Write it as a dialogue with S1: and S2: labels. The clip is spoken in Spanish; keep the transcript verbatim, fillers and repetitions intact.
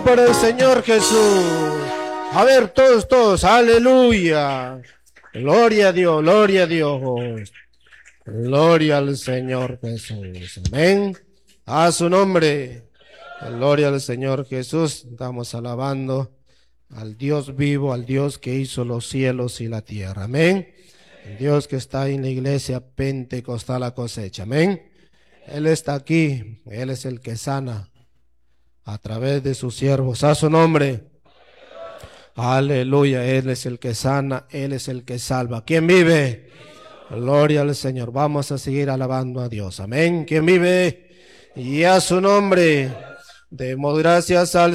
S1: Para el Señor Jesús. A ver, todos, todos, aleluya. Gloria a Dios, gloria a Dios. Gloria al Señor Jesús. Amén. A su nombre. Gloria al Señor Jesús. Estamos alabando al Dios vivo, al Dios que hizo los cielos y la tierra. Amén. El Dios que está en la iglesia pentecostal a cosecha. Amén. Él está aquí. Él es el que sana a través de sus siervos. A su nombre. Aleluya. Él es el que sana. Él es el que salva. ¿Quién vive? Gloria al Señor. Vamos a seguir alabando a Dios. Amén. ¿Quién vive? Y a su nombre. Demos gracias al